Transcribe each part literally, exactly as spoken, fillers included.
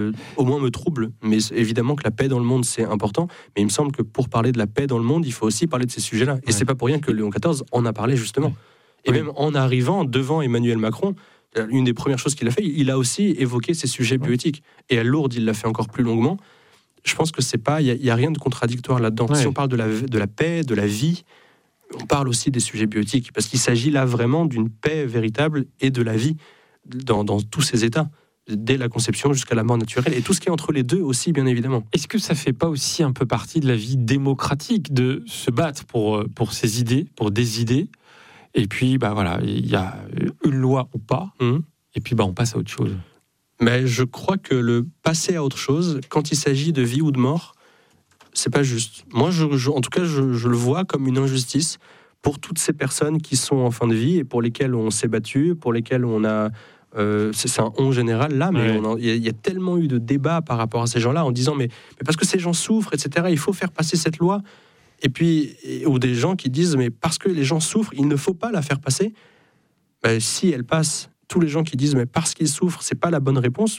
au moins me trouble. Mais évidemment que la paix dans le monde, c'est important. Mais il me semble que pour parler de la paix dans le monde, il faut aussi parler de ces sujets-là. Et ouais. c'est pas pour rien que Léon quatorze en a parlé, justement. Ouais. Et ouais. même en arrivant devant Emmanuel Macron, une des premières choses qu'il a fait, il a aussi évoqué ces sujets ouais. bioéthiques. Et à Lourdes, il l'a fait encore plus longuement. Je pense que c'est pas, il n'y a, a rien de contradictoire là-dedans. Ouais. Si on parle de la, de la paix, de la vie, on parle aussi des sujets bioéthiques. Parce qu'il s'agit là vraiment d'une paix véritable et de la vie dans, dans tous ces états. Dès la conception jusqu'à la mort naturelle, et tout ce qui est entre les deux aussi, bien évidemment. Est-ce que ça ne fait pas aussi un peu partie de la vie démocratique de se battre pour, pour ses idées, pour des idées, et puis bah voilà, il y a une loi ou pas, mmh. et puis bah on passe à autre chose. Mais je crois que le passer à autre chose, quand il s'agit de vie ou de mort, c'est pas juste. Moi, je, je, en tout cas, je, je le vois comme une injustice pour toutes ces personnes qui sont en fin de vie et pour lesquelles on s'est battu, pour lesquelles on a Euh, c'est, c'est un on général là, mais il ouais. y, y a tellement eu de débats par rapport à ces gens-là en disant mais, mais parce que ces gens souffrent, et cetera. Il faut faire passer cette loi. Et puis, et, ou des gens qui disent mais parce que les gens souffrent, il ne faut pas la faire passer. Ben, si elle passe, tous les gens qui disent mais parce qu'ils souffrent, c'est pas la bonne réponse.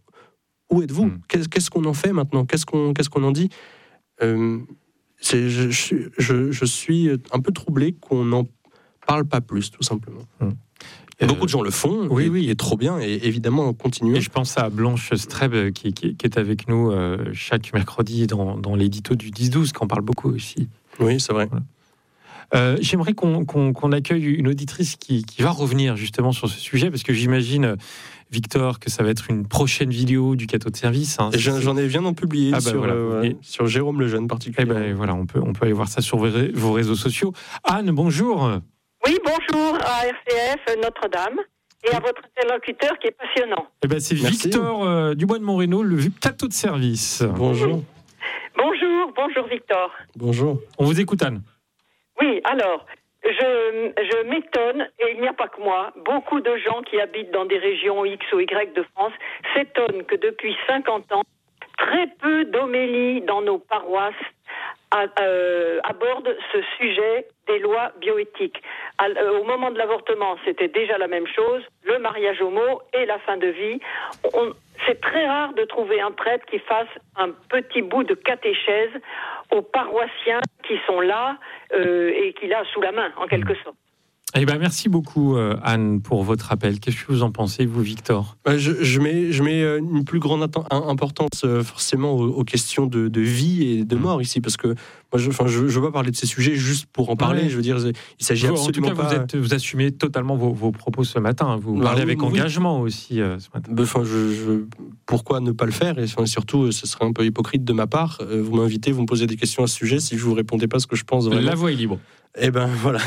Où êtes-vous mmh. qu'est-ce, qu'est-ce qu'on en fait maintenant qu'est-ce qu'on, qu'est-ce qu'on en dit euh, c'est, je, je, je, je suis un peu troublé qu'on n'en parle pas plus, tout simplement. Mmh. Euh, Beaucoup de gens le font, oui, et, oui, et trop bien, et évidemment, continuer. Et je pense à Blanche Streb, qui, qui, qui est avec nous euh, chaque mercredi dans, dans l'édito du dix douze, qui en parle beaucoup aussi. Oui, c'est vrai. Voilà. Euh, j'aimerais qu'on, qu'on, qu'on accueille une auditrice qui, qui va revenir justement sur ce sujet, parce que j'imagine, Victor, que ça va être une prochaine vidéo du cateau de service. Hein, j'en, j'en ai bien en publié ah bah sur, voilà, euh, et, sur Jérôme Lejeune particulièrement. Et ben voilà, on peut, on peut aller voir ça sur vos, vos réseaux sociaux. Anne, bonjour. Oui, bonjour à R C F Notre-Dame et à votre interlocuteur qui est passionnant. Eh ben, c'est Merci. Victor euh, Dubois de Montrénaud, le plateau de service. Bonjour. Bonjour, bonjour Victor. Bonjour. On vous écoute, Anne. Oui, alors, je, je m'étonne, et il n'y a pas que moi, beaucoup de gens qui habitent dans des régions X ou Y de France s'étonnent que depuis cinquante ans, très peu d'homélies dans nos paroisses À, euh, aborde ce sujet des lois bioéthiques. À, euh, au moment de l'avortement, c'était déjà la même chose, le mariage homo et la fin de vie. On, c'est très rare de trouver un prêtre qui fasse un petit bout de catéchèse aux paroissiens qui sont là euh, et qu'il a sous la main, en quelque sorte. Eh ben, merci beaucoup, euh, Anne, pour votre appel. Qu'est-ce que vous en pensez, vous, Victor ? bah, je, je, mets, je mets une plus grande atten- importance euh, forcément aux, aux questions de, de vie et de mort ici, parce que moi, je ne veux pas parler de ces sujets juste pour en parler. Ouais. Je veux dire, il s'agit vous, absolument pas... En tout cas, pas... vous, êtes, vous assumez totalement vos, vos propos ce matin. Vous bah, parlez avec oui. engagement aussi euh, ce matin. Bah, enfin, je, je... Pourquoi ne pas le faire ? Et enfin, surtout, ce serait un peu hypocrite de ma part. Vous m'invitez, vous me posez des questions à ce sujet. Si je ne vous répondais pas ce que je pense vraiment... La voix est libre. Eh ben voilà.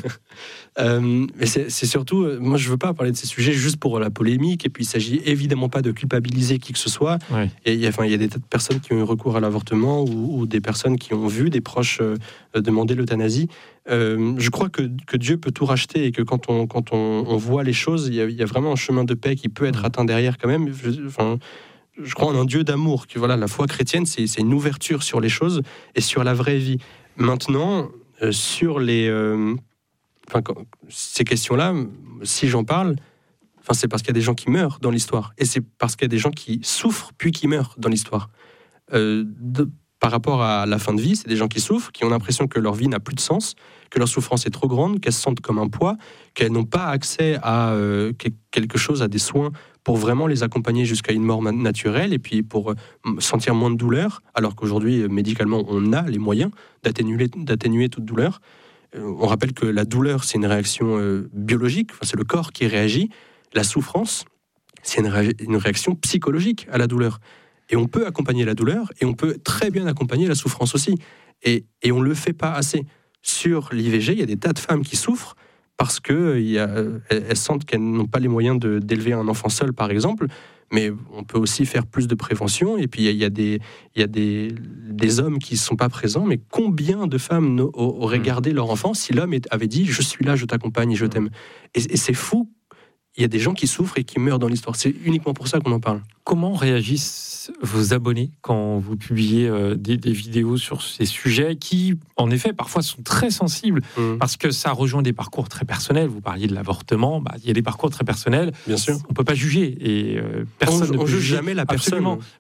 euh, mais c'est, c'est surtout, moi je veux pas parler de ces sujets juste pour la polémique. Et puis il s'agit évidemment pas de culpabiliser qui que ce soit. Ouais. Et il y a, enfin, il y a des tas de personnes qui ont eu recours à l'avortement ou, ou des personnes qui ont vu des proches euh, demander l'euthanasie. Euh, je crois que, que Dieu peut tout racheter et que quand on quand on, on voit les choses, il y, a, il y a vraiment un chemin de paix qui peut être atteint derrière quand même. Je, enfin, je crois en un Dieu d'amour. Que voilà, la foi chrétienne, c'est, c'est une ouverture sur les choses et sur la vraie vie. Maintenant. Euh, sur les, euh, enfin, quand, ces questions-là, si j'en parle, enfin, c'est parce qu'il y a des gens qui meurent dans l'histoire. Et c'est parce qu'il y a des gens qui souffrent puis qui meurent dans l'histoire. Euh, de, par rapport à la fin de vie, c'est des gens qui souffrent, qui ont l'impression que leur vie n'a plus de sens, que leur souffrance est trop grande, qu'elles se sentent comme un poids, qu'elles n'ont pas accès à euh, quelque chose, à des soins pour vraiment les accompagner jusqu'à une mort naturelle et puis pour sentir moins de douleur, alors qu'aujourd'hui, médicalement, on a les moyens d'atténuer, d'atténuer toute douleur. On rappelle que la douleur, c'est une réaction euh, biologique, enfin, c'est le corps qui réagit. La souffrance, c'est une, ré- une réaction psychologique à la douleur. Et on peut accompagner la douleur et on peut très bien accompagner la souffrance aussi. Et, et on ne le fait pas assez. Sur l'I V G, il y a des tas de femmes qui souffrent parce qu'elles elles sentent qu'elles n'ont pas les moyens de, d'élever un enfant seul, par exemple. Mais on peut aussi faire plus de prévention. Et puis, il y a des, il y a des, des hommes qui ne sont pas présents. Mais combien de femmes auraient gardé leur enfant si l'homme avait dit « Je suis là, je t'accompagne et je t'aime ». Et, et c'est fou il y a des gens qui souffrent et qui meurent dans l'histoire. C'est uniquement pour ça qu'on en parle. Comment réagissent vos abonnés quand vous publiez euh, des, des vidéos sur ces sujets qui, en effet, parfois sont très sensibles mmh. parce que ça rejoint des parcours très personnels. Vous parliez de l'avortement, bah, il y a des parcours très personnels. Bien sûr. On ne peut pas juger et euh, personne on, ne on peut juge juger jamais la personne. Absolument.